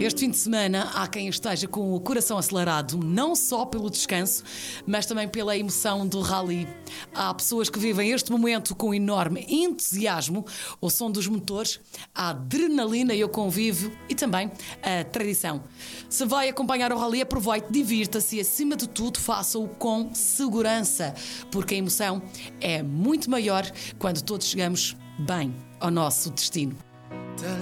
Este fim de semana há quem esteja com o coração acelerado, não só pelo descanso, mas também pela emoção do rally. Há pessoas que vivem este momento com enorme entusiasmo, o som dos motores, a adrenalina e o convívio e também a tradição. Se vai acompanhar o rally, aproveite, divirta-se e, acima de tudo, faça-o com segurança, porque a emoção é muito maior quando todos chegamos bem ao nosso destino.